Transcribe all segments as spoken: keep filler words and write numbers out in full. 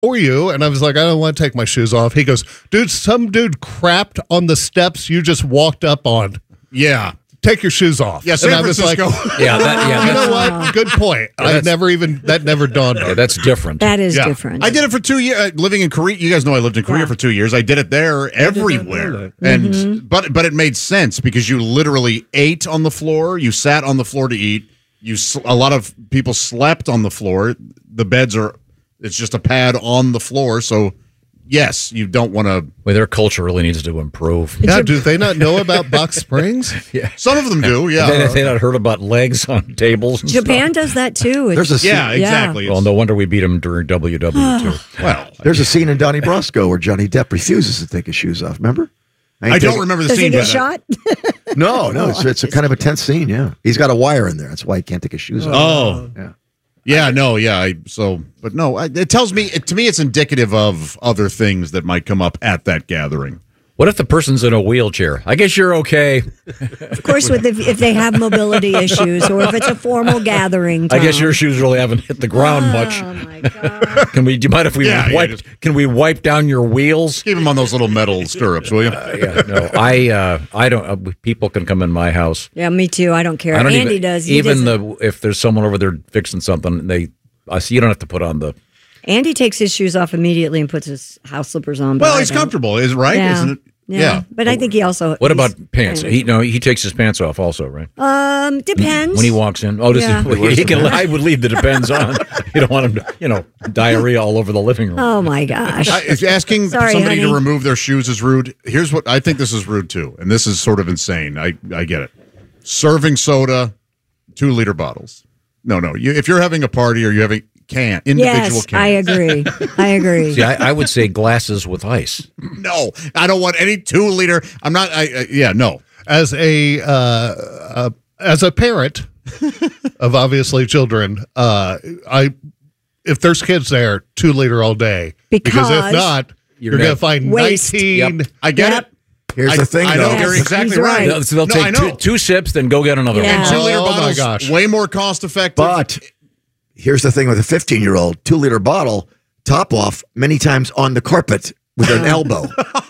for you. And I was like, I don't want to take my shoes off. He goes, dude, some dude crapped on the steps you just walked up on. Yeah. Take your shoes off. Yeah, San and I was Francisco. like, Yeah, that, yeah, you that's, know what? Good point. Yeah, I that's- never even, that never dawned on yeah, me. that's different. That is Yeah. different. I did it for two years, uh, living in Korea. You guys know I lived in Korea Yeah. for two years. I did it there everywhere, and Mm-hmm. but but it made sense because you literally ate on the floor. You sat on the floor to eat. You sl- a lot of people slept on the floor. The beds are it's just a pad on the floor. So yes, you don't want to. Well, their culture really needs to improve. Yeah, do they not know about box springs? Yeah. Some of them do. They, Yeah. they not heard about legs on tables. And Japan stuff. does that too. It's- There's a scene, Yeah. Exactly. Well, no wonder we beat them during W W two. Well, there's a scene in Donnie Brasco where Johnny Depp refuses to take his shoes off. Remember? ain't I don't taking- remember the Does he scene. get but- shot? No, no, it's, it's a kind of a tense scene. Yeah, he's got a wire in there. That's why he can't take his shoes off. Oh. Yeah. Yeah, no, yeah. I, so, but no, I, it tells me, it, to me, it's indicative of other things that might come up at that gathering. What if the person's in a wheelchair? I guess you're okay. Of course, with if, if they have mobility issues or if it's a formal gathering. I guess Tom. your shoes really haven't hit the ground much. Oh my god! Can we? Do you mind if we Yeah, yeah, wipe? just- Can we wipe down your wheels? Keep them on those little metal stirrups, will you? Uh, yeah, no, I, uh, I don't. Uh, people can come in my house. Yeah, me too. I don't care. I don't Andy even, does. He even doesn't- the if there's someone over there fixing something, they. I see. You don't have to put on the. Andy takes his shoes off immediately and puts his house slippers on. but Well, I he's don't. comfortable, is right? Yeah. Isn't it? Yeah. but I think he also. What he's about pants? kind He no. He takes his pants off also, right? of- um, depends. When he walks in. Oh, this Yeah. is. He can. I would leave the depends on. You don't want him to. You know, diarrhea all over the living room. Oh my gosh! I, if asking Sorry, somebody honey. to remove their shoes is rude. Here's what I think this is rude too, and this is sort of insane. I, I get it. Serving soda, two liter bottles. No, no. You, if you're having a party or you're having can individual yes, cans. I agree. I agree. See, I, I would say glasses with ice. No, I don't want any two liter. I'm not. I, I yeah, no. As a uh, uh, as a parent of obviously children, uh, I if there's kids there, two liter all day. Because if not, you're, You're going to gonna- find Waste. nineteen. Yep. I get Yep. it. Here's I, the thing, I know though. you're Yes, exactly he's right. right. So they'll No, take I know. two, two sips, then go get another Yeah. one. And two liter Oh, my bottles, gosh. way more cost effective. But here's the thing with a fifteen year old two liter bottle, top off many times on the carpet with an elbow,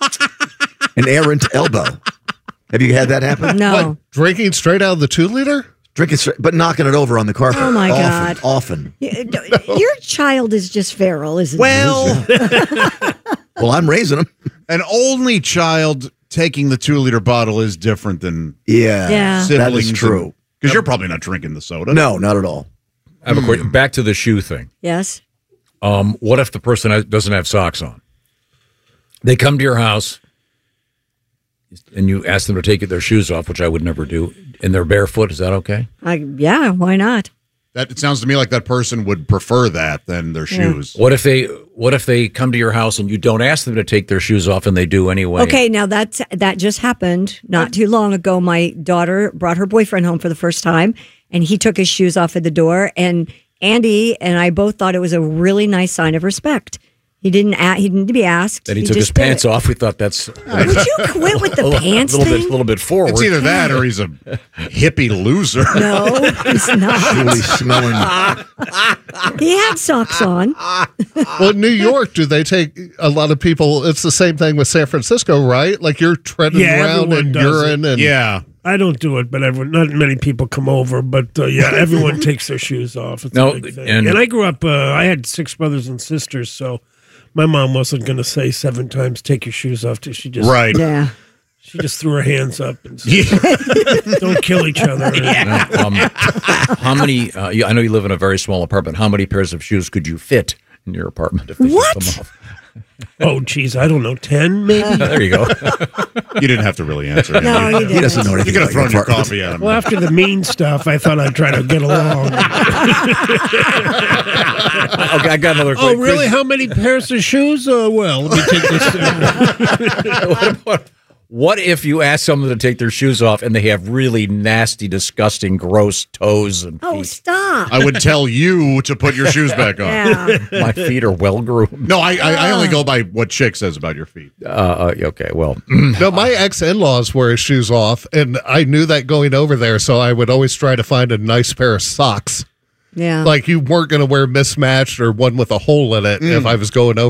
an errant elbow. Have you had that happen? No. What, drinking straight out of the two liter? Drinking, straight, but knocking it over on the carpet. Oh, my often, God. Often. Y- Your child is just feral, isn't well, Well, I'm raising them. an only child taking the two liter bottle is different than Yeah, Yeah. that is siblings. true. Because you're probably not drinking the soda. No, not at all. I have a question. Back to the shoe thing. he? Yes. Um, what if the person has- doesn't have socks on? They come to your house, and you ask them to take their shoes off, which I would never do, and they're barefoot. Is that okay? I, yeah, why not? That it sounds to me like that person would prefer that than their Yeah. shoes. What if they What if they come to your house and you don't ask them to take their shoes off, and they do anyway? Okay, now that's that just happened not too long ago. My daughter brought her boyfriend home for the first time, and he took his shoes off at the door. And Andy and I both thought it was a really nice sign of respect. He didn't. A- he didn't be asked. Then he, took his just did pants it. off. We thought that's Would you quit with the a little, pants little thing? bit, little bit forward. It's either that or he's a hippie loser. No, he's not. Really smelling. He had socks on. Well, in New York, do they take a lot of people? It's the same thing with San Francisco, right? Like you're treading Yeah, around everyone in does urine and Yeah. I don't do it, but everyone, not many people come over. But uh, yeah, everyone takes their shoes off. It's No, a big thing. and- And, I grew up. Uh, I had six brothers and sisters, so my mom wasn't going to say seven times "take your shoes off." She just Right. Yeah. She just threw her hands up and said, "Don't kill each other." um, how many? Uh, you- I know you live in a very small apartment. How many pairs of shoes could you fit in your apartment if they took What? them off? Oh, geez, I don't know, ten maybe. There you go. You didn't have to really answer. No, you He didn't. doesn't know You anything could have about your thrown your apartment. coffee at him. Well, after the mean stuff, I thought I'd try to get along. Okay, I got another. Oh, quick- really? How many pairs of shoes? Uh, well, let me take this. Uh, what, about- what if you ask someone to take their shoes off and they have really nasty, disgusting, gross toes and feet? Oh, stop. I would tell you to put your shoes back on. Yeah. My feet are well groomed. No, I, I, I only go by what Chick says about your feet. Uh, uh, okay, well, No, my ex-in-laws wear his shoes off, and I knew that going over there, so I would always try to find a nice pair of socks Yeah. Like you weren't going to wear mismatched or one with a hole in it if I was going over.